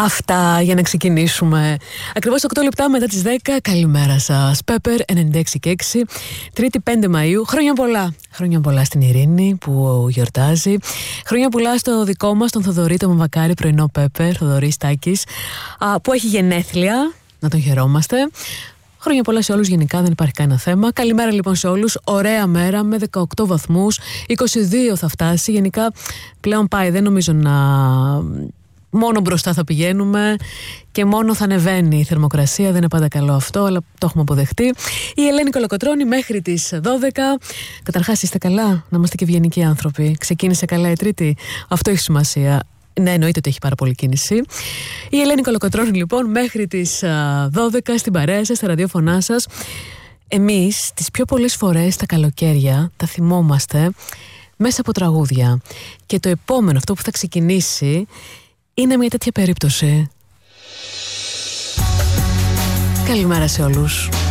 Αυτά για να ξεκινήσουμε. Ακριβώς 8 λεπτά μετά τις 10. Καλημέρα σας. Pepper 96 και 6. Τρίτη 5 Μαΐου. Χρόνια πολλά. Χρόνια πολλά στην Ειρήνη που γιορτάζει. Χρόνια πολλά στο δικό μας, τον Θοδωρή, τον Μαβακάρη, πρωινό Pepper, Θοδωρή Στάκης, που έχει γενέθλια. Να τον χαιρόμαστε. Χρόνια πολλά σε όλους, γενικά δεν υπάρχει κανένα θέμα. Καλημέρα λοιπόν σε όλους. Ωραία μέρα με 18 βαθμούς. 22 θα φτάσει. Γενικά πλέον πάει. Δεν νομίζω να... Μόνο μπροστά θα πηγαίνουμε και μόνο θα ανεβαίνει η θερμοκρασία. Δεν είναι πάντα καλό αυτό, αλλά το έχουμε αποδεχτεί. Η Ελένη Κολοκοτρώνη μέχρι τις 12. Καταρχάς, είστε καλά? Να είμαστε και ευγενικοί άνθρωποι. Ξεκίνησε καλά η Τρίτη. Αυτό έχει σημασία. Ναι, εννοείται ότι έχει πάρα πολύ κίνηση. Η Ελένη Κολοκοτρώνη λοιπόν μέχρι τις 12 στην παρέα σας, στα ραδιόφωνά σας. Εμείς τις πιο πολλές φορές τα καλοκαίρια τα θυμόμαστε μέσα από τραγούδια. Και το επόμενο, αυτό που θα ξεκινήσει, είναι μια τέτοια περίπτωση. Καλημέρα σε όλους.